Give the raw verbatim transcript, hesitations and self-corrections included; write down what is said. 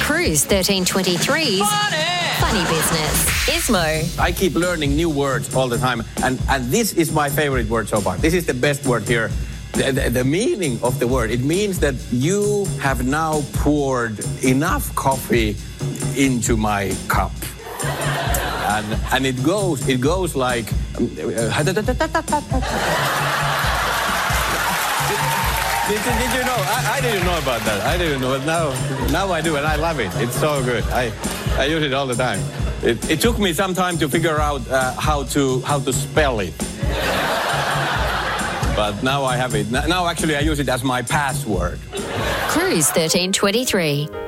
Cruise thirteen twenty-three's Funny. Funny Business. Ismo. I keep learning new words all the time, and, and this is my favorite word so far. This is the best word here. The, the, the meaning of the word, it means that you have now poured enough coffee into my cup. And, and it goes, it goes like... Did, did, did you know? I, I didn't know about that. I didn't know. But now, now I do, and I love it. It's so good. I, I use it all the time. It, it took me some time to figure out uh, how to how to spell it. But now I have it. Now, actually, I use it as my password. Cruise thirteen twenty-three.